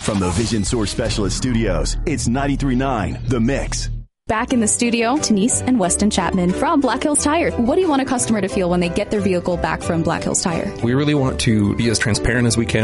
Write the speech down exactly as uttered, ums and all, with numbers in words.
From the Vision Source Specialist Studios, it's ninety-three point nine The Mix. Back in the studio, Denise and Weston Chapman from Black Hills Tire. What do you want a customer to feel when they get their vehicle back from Black Hills Tire? We really want to be as transparent as we can